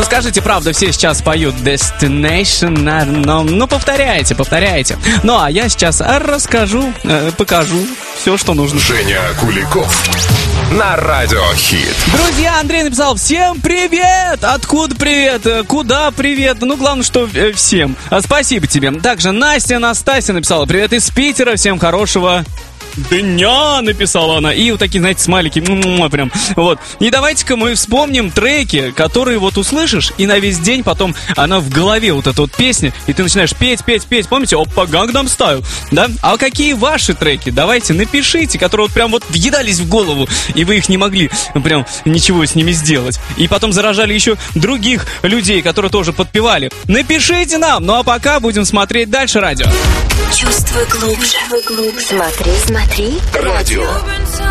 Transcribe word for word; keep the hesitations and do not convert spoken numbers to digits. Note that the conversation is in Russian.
скажите, правда, все сейчас поют Destination, но, ну, повторяйте, повторяйте. Ну, а я сейчас расскажу, э, покажу все, что нужно. Женя Куликов на Радио Хит. Друзья, Андрей написал: всем привет! Откуда привет? Куда привет? Ну, главное, что э, всем. А, спасибо тебе. Также Настя Настасья написала: привет из Питера, всем хорошего дня, написала она. И вот такие, знаете, смайлики, м-м-м, прям, вот. И давайте-ка мы вспомним треки, которые вот услышишь, и на весь день потом она в голове, вот эта вот песня, и ты начинаешь петь, петь, петь. Помните? Опа, Gangnam Style, да? А какие ваши треки? Давайте напишите, которые вот прям вот въедались в голову, и вы их не могли прям ничего с ними сделать. И потом заражали еще других людей, которые тоже подпевали. Напишите нам! Ну а пока будем смотреть дальше радио. Чувствуй глубже. Смотри, смотри. Радио.